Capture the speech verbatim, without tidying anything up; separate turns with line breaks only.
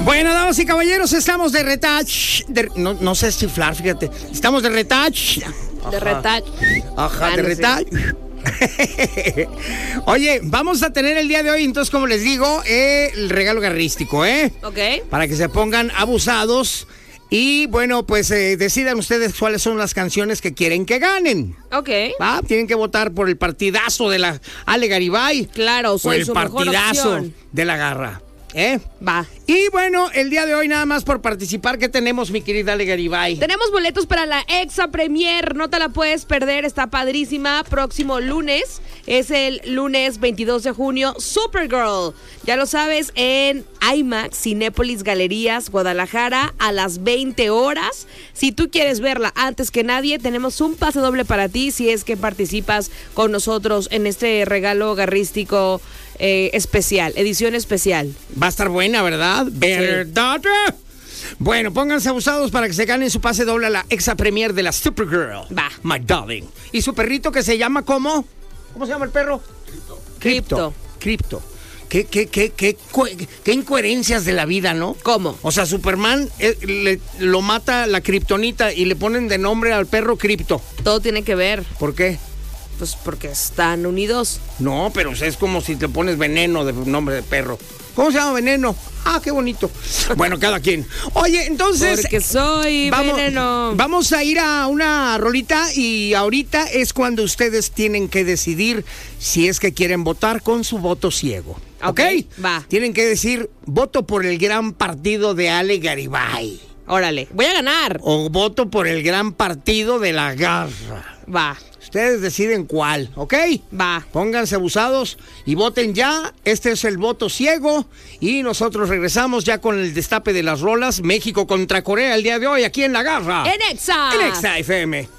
Bueno, damas y caballeros, estamos de retouch. De, no, no sé chiflar, fíjate. Estamos de retouch.
De retouch.
Ajá,
Ah,
de
no
retouch. Oye, vamos a tener el día de hoy, entonces, como les digo, eh, el regalo garrístico, ¿eh?
Ok.
Para que se pongan abusados. Y bueno, pues eh, decidan ustedes cuáles son las canciones que quieren que ganen.
Ok.
¿Va? Tienen que votar por el partidazo de la Ale Garibay.
Claro,
o
soy
el
su mejor
partidazo
opción.
de la Garra. ¿Eh?
Va.
Y bueno, el día de hoy nada más por participar, ¿qué tenemos, mi querida Ale Garibay?
Tenemos boletos para la Exa Premier, no te la puedes perder, está padrísima. Próximo lunes, es el lunes veintidós de junio, Supergirl. Ya lo sabes, en IMAX, Cinépolis Galerías, Guadalajara, a las veinte horas. Si tú quieres verla antes que nadie, tenemos un pase doble para ti si es que participas con nosotros en este regalo garrístico eh, especial, edición especial.
Va a estar buena, ¿verdad? ¿Verdad? Bueno, pónganse abusados para que se ganen su pase doble a la Exa Premier de la Supergirl.
Va.
My darling. ¿Y su perrito que se llama cómo? ¿Cómo se llama el perro?
Cripto.
Cripto. ¿Qué, qué, qué, qué, qué, qué incoherencias de la vida, ¿no?
¿Cómo?
O sea, Superman eh, le, lo mata la kriptonita y le ponen de nombre al perro Cripto.
Todo tiene que ver,
¿Por qué?
pues porque están unidos.
No, pero es como si te pones veneno de nombre de perro. ¿Cómo se llama veneno? Ah, qué bonito. Bueno, cada quien. Oye, entonces...
Porque soy
vamos,
veneno.
Vamos a ir a una rolita y ahorita es cuando ustedes tienen que decidir si es que quieren votar con su voto ciego. ¿Ok?
Ok, va.
Tienen que decir, voto por el gran partido de Ale Garibay.
Órale, voy a ganar.
O voto por el gran partido de la Garra.
Va,
Ustedes deciden cuál, ¿ok?
va.
Pónganse abusados y voten ya. Este es el voto ciego. Y nosotros regresamos ya con el destape de las rolas. México contra Corea el día de hoy aquí en La Garra.
En Exa.
En Exa F M.